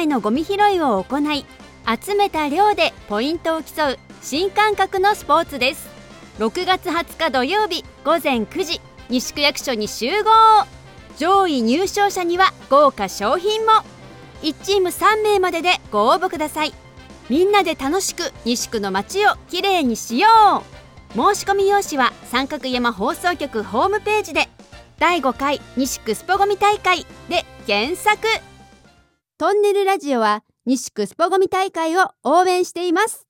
内のゴミ拾いを行い、集めた量でポイントを競う新感覚のスポーツです。6月20日土曜日午前9時、西区役所に集合。上位入賞者には豪華賞品も。1チーム3名まででご応募ください。みんなで楽しく西区の街をきれいにしよう。申し込み用紙は三角山放送局ホームページで、第5回西区スポゴミ大会で検索。トンネルラジオは西区スポゴミ大会を応援しています。